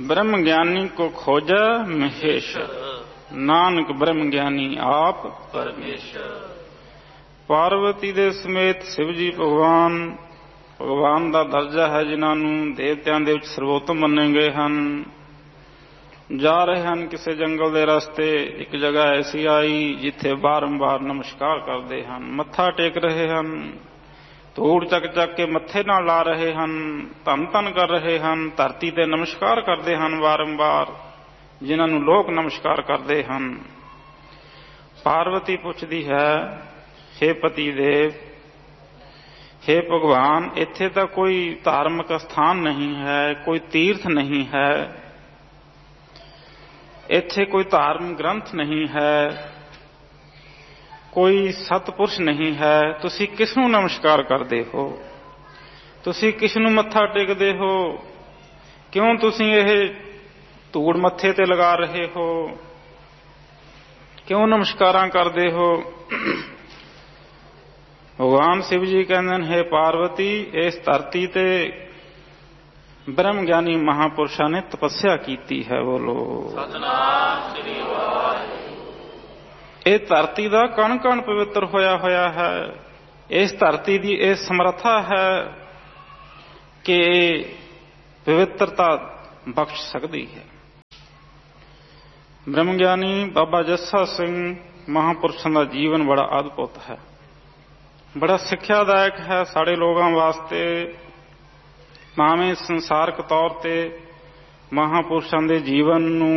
ब्रह्म ज्ञानी को खोजा महेश्वर, नानक ब्रह्म ज्ञानी आप परमेश्वर। पार्वती दे समेत शिव जी भगवान, भगवान का दर्जा है जिन्हां नूं देवतियां दे विच सर्वोत्तम मन्ने गए हन। जा रहे हैं किसी जंगल के रास्ते, एक जगह ऐसी आई जिथे बारंबार नमस्कार करते हैं, मत्था टेक रहे हैं, धूड़ चक चक के मत्थे नाल ला रहे हैं, धन धन कर रहे हैं, धरती ते नमस्कार करते हैं बारंबार, जिन्हां नूं लोक नमस्कार करते हैं। पार्वती पुछदी है, हे पति देव, हे भगवान, इत्थे तां कोई धार्मिक स्थान नहीं है, कोई तीर्थ नहीं है, इत्थे कोई धार्मिक ग्रंथ नहीं है, कोई सतपुरुष नहीं है, तुसी किसनूं नमस्कार करते हो, तुसी किसनूं मत्था टेकदे हो, क्यों तुसी यह धूड़ मत्थे ते लगा रहे हो, क्यों नमस्कारां करदे हो। भगवान शिव जी कहंदे ने, हे पार्वती, इस धरती ते ब्रह्म ज्ञानी महापुरुषां ने तपस्या कीती है। बोलो सतनाम श्री वाहिगुरू। ये धरती का कण कण पवित्र होया होया है। इस धरती की यह समर्था है कि पवित्रता बख्श सकती है। ब्रह्म ज्ञानी बाबा जस्सा सिंह महापुरुषों का जीवन बड़ा अद्भुत है, बड़ा सिक्ख्यादायक है साढ़े लोगों वास्ते। भावें संसारक तौर पर महापुरुषों के जीवन नूं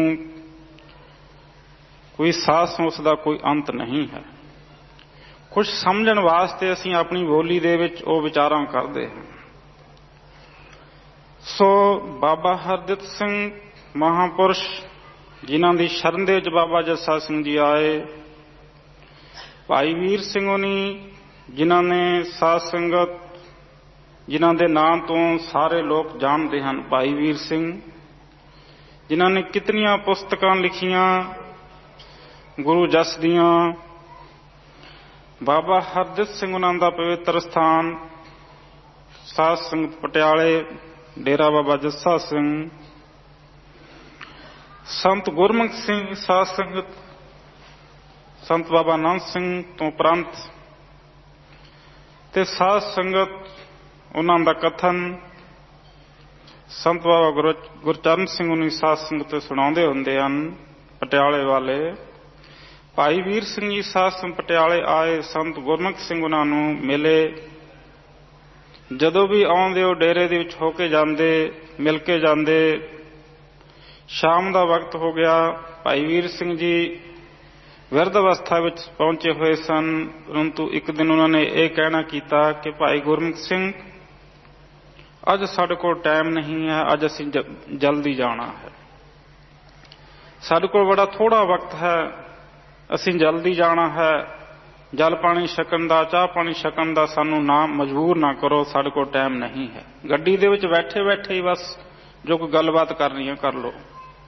कोई सास उसका कोई अंत नहीं है। कुछ समझण वास्ते असीं अपनी बोली दे विच वो विचारां करते हैं। सो बाबा हरदित सिंह महापुरुष जिन्हां दी शरण दे विच बाबा जस्सा सिंह जी आए, भाई वीर सिंह होनी जिन्हां ने साध संगत, जिन्हां दे नाम तो सारे लोग जानते हैं, भाई वीर सिंह जिन्हां ने कितनियां पुस्तकां लिखियां गुरु जस दियां। बाबा हरदित सिंह उन्हां दा पवित्र स्थान साध संगत पटियाले, डेरा बाबा जस्सा सिंह। संत गुरमुख सिंह साध संगत संत बाबा नानक सिंह तो उपरंत ते साध संगत उन्हां दा कथन संत बाबा गुरचरण सिंह उन्हीं साध संगत सुणाउंदे हुंदे हन। पटियाले वाले भाई वीर सिंह जी साध संगत पटियाले आए, संत गुरमुख सिंह उन्हां नूं मिले। जदों भी आउंदे ओ डेरे दे विच होके जांदे, मिल के जांदे। शाम का वक्त हो गया, भाई वीर सिंह जी विरध अवस्था विच पहुंचे हुए सन, परंतु एक दिन उन्होंने ये कहना किया कि भाई गुरमुख सिंह, अज साडे कोल टाइम नहीं है, अज असीं जल्दी जाना है, साडे कोल बड़ा थोड़ा वक्त है, असीं जल्दी जाना है। जल पानी छकण दा, चाह पानी छकण दा सानू ना मजबूर ना करो, साडे कोल टाइम नहीं है। गड्डी दे विच बैठे बैठे ही बस जो कोई गलबात करनी है कर लो।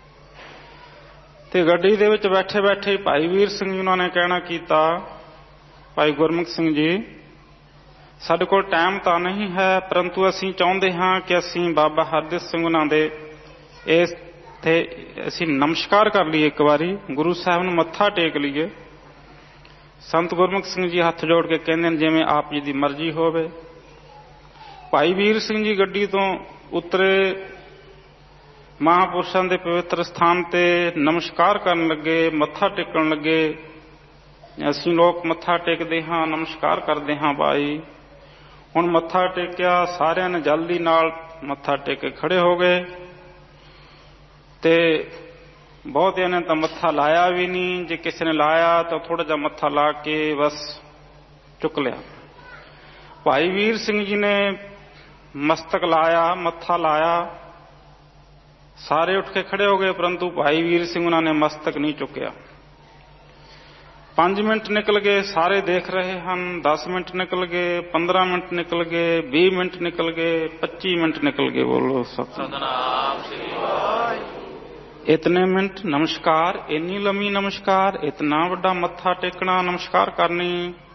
ते गड्डी दे विच बैठे बैठे भाई वीर सिंह जी उन्होंने कहना किया, भाई गुरमुख सिंह जी, साडे कोल टाइम तो नहीं है, परंतु असीं चाहुंदे हां कि असीं बाबा हरदित सिंह उन्हां दे इस ते असीं नमस्कार कर लीए, एक बारी गुरु साहब नूं मत्था टेक लीए। संत गुरमुख सिंह जी हथ जोड़ के कहंदे ने, जिवें आप जी दी मर्जी होवे। भाई वीर सिंह जी गड्डी तो उतरे, महापुरुषों के पवित्र स्थान ते नमस्कार करन लगे, मत्था टेकन लगे। असीं लोग मत्था टेकदे हां, नमस्कार करदे हां भाई। हुण मत्था टेकिया, सारियां ने जल्दी नाल मत्था टेक के खड़े हो गए ते बहुतियां ने तो मत्था लाया भी नहीं, जे किसी ने लाया तो थोड़ा जा मत्था ला के बस चुक लिया। भाई वीर सिंह जी ने मस्तक लाया, मत्था लाया, सारे उठ के खड़े हो गए, परंतु भाई वीर सिंह उन्होंने मस्तक नहीं चुकया। 5 मिनट निकल गए, सारे देख रहे हैं। 10 मिनट निकल गए, 15 मिनट निकल गए, 20 मिनट निकल गए, 25 मिनट निकल गए। बोलो सतनाम श्री वाहिगुरू। इतने मिनट नमस्कार, इन्नी लंबी नमस्कार, इतना बड़ा मत्था टेकना, नमस्कार करनी।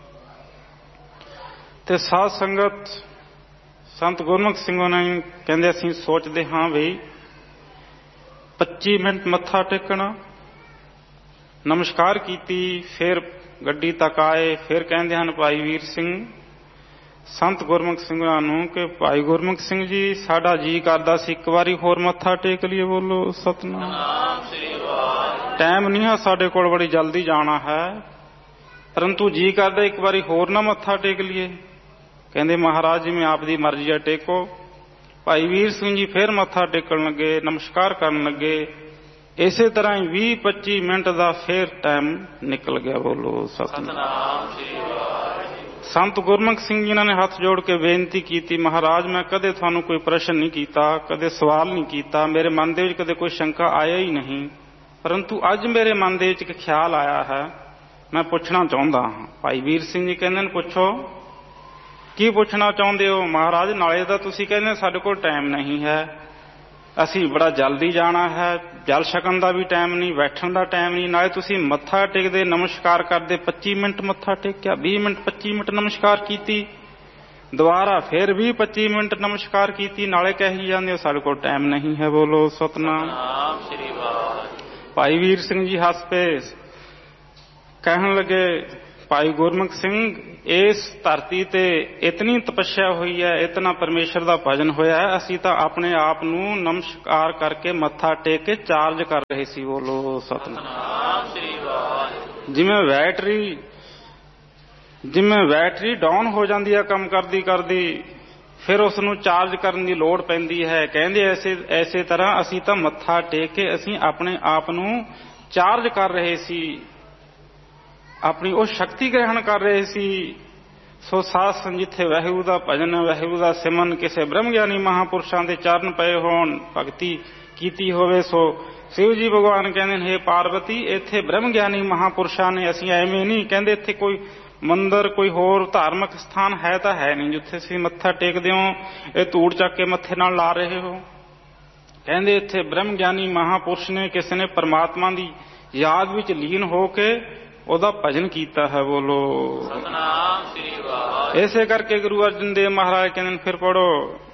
ते साध संगत संत गुरमुख सिंह ने कहंदे, असीं सोचदे हां बई 25 ਮਿੰਟ ਮੱਥਾ ਟੇਕਣਾ, ਨਮਸਕਾਰ ਕੀਤੀ, ਫਿਰ ਗੱਡੀ ਤੱਕ ਆਏ। ਫਿਰ ਕਹਿੰਦੇ ਹਨ ਭਾਈ ਵੀਰ ਸਿੰਘ ਸੰਤ ਗੁਰਮੁਖ ਸਿੰਘਾਂ ਨੂੰ ਕਿ ਭਾਈ ਗੁਰਮੁਖ ਸਿੰਘ ਜੀ, ਸਾਡਾ ਜੀ ਕਰਦਾ ਸੀ ਇੱਕ ਵਾਰੀ ਹੋਰ ਮੱਥਾ ਟੇਕ ਲਈਏ। ਬੋਲੋ ਸਤਿਨਾਮ। ਟਾਈਮ ਨਹੀਂ ਹੈ ਸਾਡੇ ਕੋਲ, ਬੜੀ ਜਲਦੀ ਜਾਣਾ ਹੈ, ਪਰੰਤੂ ਜੀ ਕਰਦਾ ਇੱਕ ਵਾਰੀ ਹੋਰ ਨਾ ਮੱਥਾ ਟੇਕ ਲਈਏ। ਕਹਿੰਦੇ ਮਹਾਰਾਜ ਜਿਵੇਂ ਆਪ ਦੀ ਮਰਜ਼ੀ ਹੈ ਟੇਕੋ। ਭਾਈ ਵੀਰ ਸਿੰਘ ਜੀ ਫਿਰ ਮੱਥਾ ਟੇਕਣ ਲੱਗੇ, ਨਮਸਕਾਰ ਕਰਨ ਲੱਗੇ। ਇਸੇ ਤਰ੍ਹਾਂ ਹੀ 20-25 ਮਿੰਟ ਦਾ ਫਿਰ ਟਾਈਮ ਨਿਕਲ ਗਿਆ। ਬੋਲੋ ਸਤਿਨਾਮ। ਸੰਤ ਗੁਰਮੁਖ ਸਿੰਘ ਜੀ ਨੇ ਹੱਥ ਜੋੜ ਕੇ ਬੇਨਤੀ ਕੀਤੀ, ਮਹਾਰਾਜ ਮੈਂ ਕਦੇ ਤੁਹਾਨੂੰ ਕੋਈ ਪ੍ਰਸ਼ਨ ਨਹੀਂ ਕੀਤਾ, ਕਦੇ ਸਵਾਲ ਨਹੀਂ ਕੀਤਾ, ਮੇਰੇ ਮਨ ਦੇ ਵਿੱਚ ਕਦੇ ਕੋਈ ਸ਼ੰਕਾ ਆਇਆ ਹੀ ਨਹੀਂ, ਪਰੰਤੂ ਅੱਜ ਮੇਰੇ ਮਨ ਦੇ ਵਿੱਚ ਇੱਕ ਖਿਆਲ ਆਇਆ ਹੈ, ਮੈਂ ਪੁੱਛਣਾ ਚਾਹੁੰਦਾ ਹਾਂ। ਭਾਈ ਵੀਰ ਸਿੰਘ ਜੀ ਕਹਿੰਦੇ ਨੇ ਪੁੱਛੋ, ਕੀ ਪੁੱਛਣਾ ਚਾਹੁੰਦੇ ਹੋ? ਮਹਾਰਾਜ ਨਾਲੇ ਤਾਂ ਤੁਸੀਂ ਕਹਿੰਦੇ ਸਾਡੇ ਕੋਲ ਟਾਈਮ ਨਹੀਂ ਹੈ, ਅਸੀਂ ਬੜਾ ਜਲਦੀ ਜਾਣਾ ਹੈ, ਜਲ ਛਕਣ ਦਾ ਵੀ ਟਾਈਮ ਨਹੀਂ, ਬੈਠਣ ਦਾ ਟਾਈਮ ਨਹੀਂ, ਨਾਲੇ ਤੁਸੀਂ ਮੱਥਾ ਟੇਕਦੇ ਨਮਸਕਾਰ ਕਰਦੇ 25 ਮਿੰਟ ਮੱਥਾ ਟੇਕਿਆ, 20 ਮਿੰਟ 25 ਮਿੰਟ ਨਮਸਕਾਰ ਕੀਤੀ, ਦੁਬਾਰਾ ਫਿਰ 20-25 ਮਿੰਟ ਨਮਸਕਾਰ ਕੀਤੀ, ਨਾਲੇ ਕਹੀ ਜਾਂਦੇ ਹੋ ਸਾਡੇ ਕੋਲ ਟਾਈਮ ਨਹੀਂ ਹੈ। ਬੋਲੋ ਸਤਿਨਾਮ। ਭਾਈ ਵੀਰ ਸਿੰਘ ਜੀ ਹੱਸ ਪਏ, ਕਹਿਣ ਲੱਗੇ ਭਾਈ ਗੁਰਮੁਖ ਸਿੰਘ ਇਸ ਧਰਤੀ ਤੇ ਇਤਨੀ ਤਪੱਸਿਆ ਹੋਈ ਹੈ, ਇਤਨਾ ਪਰਮੇਸ਼ਰ ਦਾ ਭਜਨ ਹੋਇਆ ਹੈ, ਅਸੀਂ ਤਾਂ ਆਪਣੇ ਆਪ ਨੂੰ ਨਮਸਕਾਰ ਕਰਕੇ ਮੱਥਾ ਟੇਕ ਕੇ ਚਾਰਜ ਕਰ ਰਹੇ ਸੀ। ਬੋਲੋ ਸਤਿਨਾਮ। ਜਿਵੇਂ ਬੈਟਰੀ ਡਾਊਨ ਹੋ ਜਾਂਦੀ ਹੈ ਕੰਮ ਕਰਦੀ ਕਰਦੀ, ਫਿਰ ਉਸ ਨੂੰ ਚਾਰਜ ਕਰਨ ਦੀ ਲੋੜ ਪੈਂਦੀ ਹੈ। ਕਹਿੰਦੇ ਐਸੇ ਤਰ੍ਹਾਂ ਅਸੀਂ ਤਾਂ ਮੱਥਾ ਟੇਕ ਕੇ ਅਸੀਂ ਆਪਣੇ ਆਪ ਨੂੰ ਚਾਰਜ ਕਰ ਰਹੇ ਸੀ, ਆਪਣੀ ਉਹ ਸ਼ਕਤੀ ਗ੍ਰਹਿਣ ਕਰ ਰਹੇ ਸੀ। ਸੋ ਸਾਧ ਸੰਗਤ ਜਿੱਥੇ ਵਾਹਿਗੁਰੂ ਦਾ ਭਜਨ, ਵਾਹਿਗੁਰੂ ਦਾ ਸਿਮਰਨ, ਕਿਸੇ ਬ੍ਰਹਮ ਗਿਆਨੀ ਮਹਾਂਪੁਰਸ਼ਾਂ ਦੇ ਚਰਨ ਪਏ ਹੋਣ, ਭਗਤੀ ਕੀਤੀ ਹੋਵੇ, ਸੋ ਸ਼ਿਵ ਜੀ ਭਗਵਾਨ ਕਹਿੰਦੇ ਨੇ, ਹੇ ਪਾਰਵਤੀ ਇੱਥੇ ਬ੍ਰਹਮ ਗਿਆਨੀ ਮਹਾਂਪੁਰਸ਼ਾਂ ਨੇ, ਅਸੀਂ ਐਵੇਂ ਨਹੀਂ ਕਹਿੰਦੇ ਇੱਥੇ ਕੋਈ ਮੰਦਰ ਕੋਈ ਹੋਰ ਧਾਰਮਿਕ ਸਥਾਨ ਹੈ ਤਾਂ ਹੈ ਨਹੀਂ ਜਿੱਥੇ ਤੁਸੀਂ ਮੱਥਾ ਟੇਕਦੇ ਹੋ, ਇਹ ਧੂੜ ਚੱਕ ਕੇ ਮੱਥੇ ਨਾਲ ਲਾ ਰਹੇ ਹੋ। ਕਹਿੰਦੇ ਇੱਥੇ ਬ੍ਰਹਮ ਗਿਆਨੀ ਮਹਾਂਪੁਰਸ਼ ਨੇ, ਕਿਸੇ ਨੇ ਪਰਮਾਤਮਾ ਦੀ ਯਾਦ ਵਿੱਚ ਲੀਨ ਹੋ ਕੇ ਉਹਦਾ ਭਜਨ ਕੀਤਾ ਹੈ। ਬੋਲੋ ਸਤਿਨਾਮ। ਇਸੇ ਕਰਕੇ ਗੁਰੂ ਅਰਜਨ ਦੇਵ ਮਹਾਰਾਜ ਕਹਿੰਦੇ ਫਿਰ ਪੜੋ,